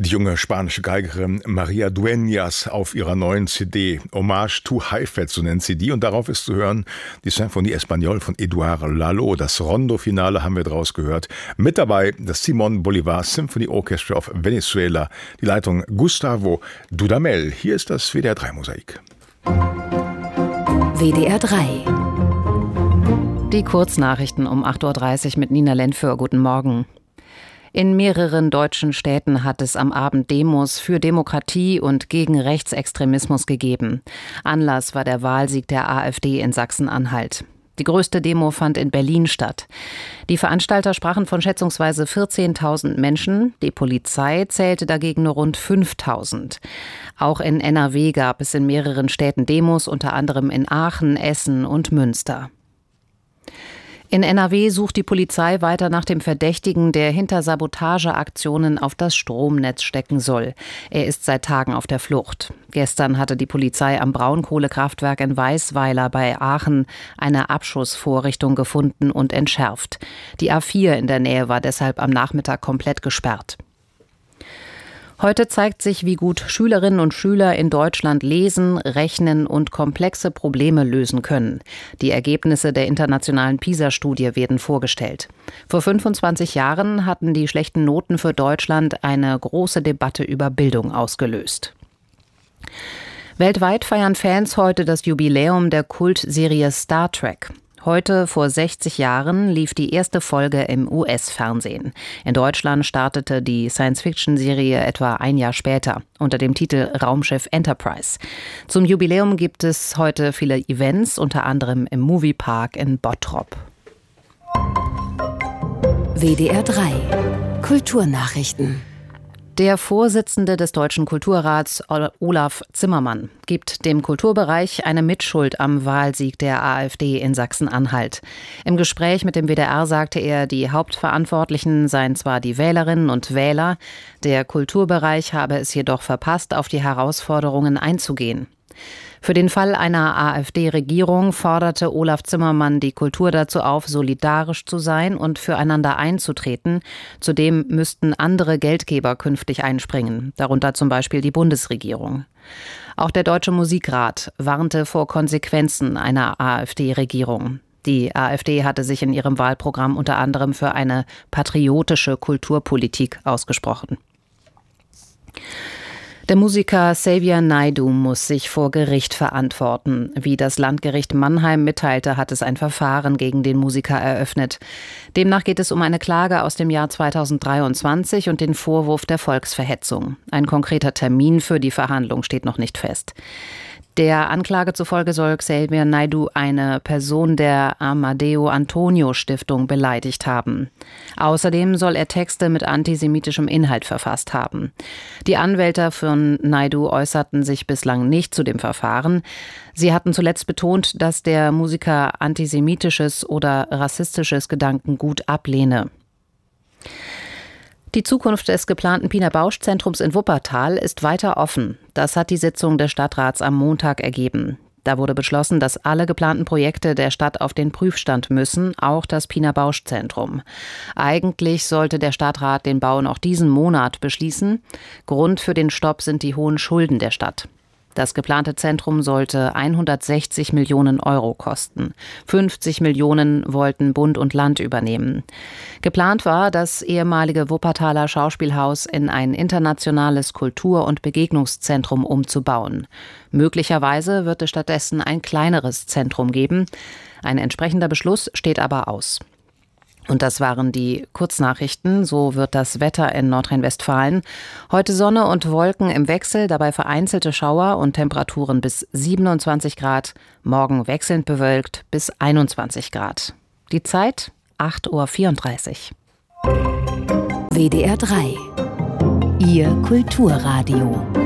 Die junge spanische Geigerin María Dueñas auf ihrer neuen CD Hommage to Heifetz, so nennt sie die. Und darauf ist zu hören die Symphonie Español von Eduard Lalo. Das Rondo-Finale haben wir draus gehört. Mit dabei das Simón Bolívar Symphony Orchestra of Venezuela. Die Leitung Gustavo Dudamel. Hier ist das WDR 3 Mosaik. WDR 3. Die Kurznachrichten um 8.30 Uhr mit Nina Lentföhr. Guten Morgen. In mehreren deutschen Städten hat es am Abend Demos für Demokratie und gegen Rechtsextremismus gegeben. Anlass war der Wahlsieg der AfD in Sachsen-Anhalt. Die größte Demo fand in Berlin statt. Die Veranstalter sprachen von schätzungsweise 14.000 Menschen. Die Polizei zählte dagegen nur rund 5.000. Auch in NRW gab es in mehreren Städten Demos, unter anderem in Aachen, Essen und Münster. In NRW sucht die Polizei weiter nach dem Verdächtigen, der hinter Sabotageaktionen auf das Stromnetz stecken soll. Er ist seit Tagen auf der Flucht. Gestern hatte die Polizei am Braunkohlekraftwerk in Weißweiler bei Aachen eine Abschussvorrichtung gefunden und entschärft. Die A4 in der Nähe war deshalb am Nachmittag komplett gesperrt. Heute zeigt sich, wie gut Schülerinnen und Schüler in Deutschland lesen, rechnen und komplexe Probleme lösen können. Die Ergebnisse der internationalen PISA-Studie werden vorgestellt. Vor 25 Jahren hatten die schlechten Noten für Deutschland eine große Debatte über Bildung ausgelöst. Weltweit feiern Fans heute das Jubiläum der Kultserie Star Trek. Heute vor 60 Jahren lief die erste Folge im US-Fernsehen. In Deutschland startete die Science-Fiction-Serie etwa ein Jahr später unter dem Titel Raumschiff Enterprise. Zum Jubiläum gibt es heute viele Events, unter anderem im Moviepark in Bottrop. WDR 3 Kulturnachrichten. Der Vorsitzende des Deutschen Kulturrats, Olaf Zimmermann, gibt dem Kulturbereich eine Mitschuld am Wahlsieg der AfD in Sachsen-Anhalt. Im Gespräch mit dem WDR sagte er, die Hauptverantwortlichen seien zwar die Wählerinnen und Wähler, der Kulturbereich habe es jedoch verpasst, auf die Herausforderungen einzugehen. Für den Fall einer AfD-Regierung forderte Olaf Zimmermann die Kultur dazu auf, solidarisch zu sein und füreinander einzutreten. Zudem müssten andere Geldgeber künftig einspringen, darunter zum Beispiel die Bundesregierung. Auch der Deutsche Musikrat warnte vor Konsequenzen einer AfD-Regierung. Die AfD hatte sich in ihrem Wahlprogramm unter anderem für eine patriotische Kulturpolitik ausgesprochen. Der Musiker Xavier Naidoo muss sich vor Gericht verantworten. Wie das Landgericht Mannheim mitteilte, hat es ein Verfahren gegen den Musiker eröffnet. Demnach geht es um eine Klage aus dem Jahr 2023 und den Vorwurf der Volksverhetzung. Ein konkreter Termin für die Verhandlung steht noch nicht fest. Der Anklage zufolge soll Xavier Naidoo eine Person der Amadeo Antonio Stiftung beleidigt haben. Außerdem soll er Texte mit antisemitischem Inhalt verfasst haben. Die Anwälte von Naidoo äußerten sich bislang nicht zu dem Verfahren. Sie hatten zuletzt betont, dass der Musiker antisemitisches oder rassistisches Gedankengut ablehne. Die Zukunft des geplanten Pina Bausch-Zentrums in Wuppertal ist weiter offen. Das hat die Sitzung des Stadtrats am Montag ergeben. Da wurde beschlossen, dass alle geplanten Projekte der Stadt auf den Prüfstand müssen, auch das Pina Bausch-Zentrum. Eigentlich sollte der Stadtrat den Bau noch diesen Monat beschließen. Grund für den Stopp sind die hohen Schulden der Stadt. Das geplante Zentrum sollte 160 Millionen Euro kosten. 50 Millionen wollten Bund und Land übernehmen. Geplant war, das ehemalige Wuppertaler Schauspielhaus in ein internationales Kultur- und Begegnungszentrum umzubauen. Möglicherweise wird es stattdessen ein kleineres Zentrum geben. Ein entsprechender Beschluss steht aber aus. Und das waren die Kurznachrichten. So wird das Wetter in Nordrhein-Westfalen. Heute Sonne und Wolken im Wechsel, dabei vereinzelte Schauer und Temperaturen bis 27 Grad. Morgen wechselnd bewölkt bis 21 Grad. Die Zeit 8.34 Uhr. WDR 3. Ihr Kulturradio.